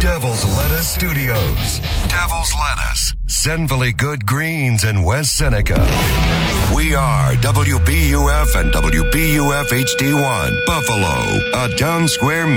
Devil's Lettuce Studios. Devil's Lettuce, Senville Good Greens in West Seneca. We are WBUF and WBUF HD1, Buffalo, a Town Square